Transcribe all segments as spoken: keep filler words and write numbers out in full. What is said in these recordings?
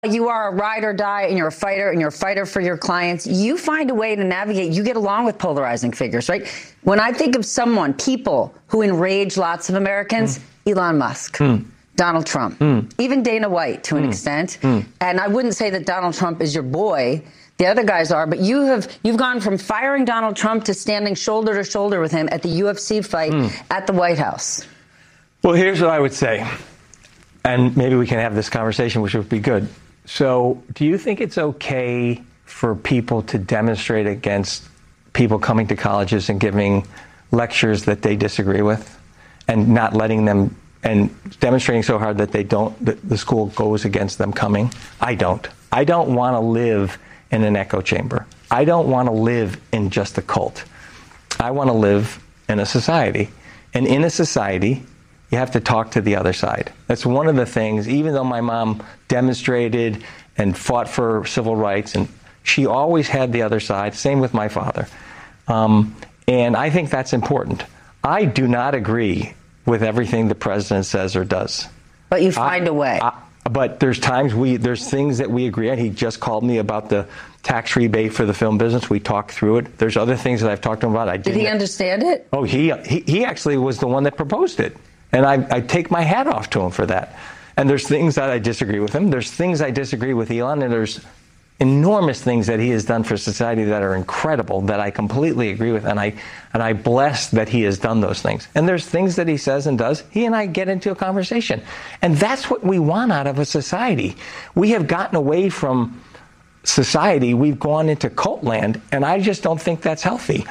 You are a ride or die, and you're a fighter, and you're a fighter for your clients. You find a way to navigate. You get along with polarizing figures, right? When I think of someone, people who enrage lots of Americans, mm. Elon Musk, mm. Donald Trump, mm. even Dana White to an mm. extent. Mm. And I wouldn't say that Donald Trump is your boy. The other guys are, but you have you've gone from firing Donald Trump to standing shoulder to shoulder with him at the U F C fight mm. at the White House. Well, here's what I would say, and maybe we can have this conversation, which would be good. So do you think it's okay for people to demonstrate against people coming to colleges and giving lectures that they disagree with and not letting them, and demonstrating so hard that they don't, that the school goes against them coming? I don't. I don't want to live in an echo chamber. I don't want to live in just a cult. I want to live in a society. And in a society, you have to talk to the other side. That's one of the things, even though my mom demonstrated and fought for civil rights, and she always had the other side, same with my father. Um, and I think that's important. I do not agree with everything the president says or does. But you find I, a way. I, but there's times we, there's things that we agree on. He just called me about the tax rebate for the film business. We talked through it. There's other things that I've talked to him about. I Did he understand it? Oh, he, he, he actually was the one that proposed it. And I, I take my hat off to him for that. And there's things that I disagree with him. There's things I disagree with Elon. And there's enormous things that he has done for society that are incredible, that I completely agree with. And I and I bless that he has done those things. And there's things that he says and does. He and I get into a conversation. And that's what we want out of a society. We have gotten away from society. We've gone into cult land. And I just don't think that's healthy.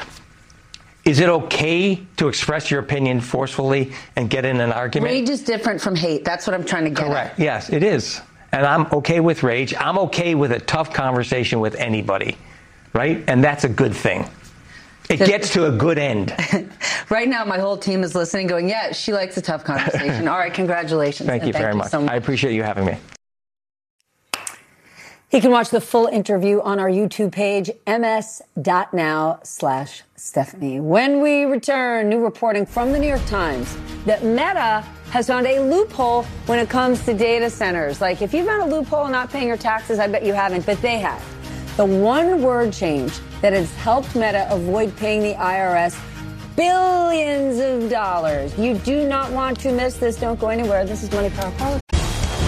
Is it okay to express your opinion forcefully and get in an argument? Rage is different from hate. That's what I'm trying to get Correct. at. Yes, it is. And I'm okay with rage. I'm okay with a tough conversation with anybody, right? And that's a good thing. It gets to a good end. Right now, my whole team is listening, going, yeah, she likes a tough conversation. All right, congratulations. Thank you thank very you much. So much. I appreciate you having me. You can watch the full interview on our YouTube page, ms.now slash Stephanie. When we return, new reporting from the New York Times that Meta has found a loophole when it comes to data centers. Like, if you found a loophole in not paying your taxes, I bet you haven't, but they have. The one word change that has helped Meta avoid paying the I R S billions of dollars. You do not want to miss this. Don't go anywhere. This is Money Power Politics.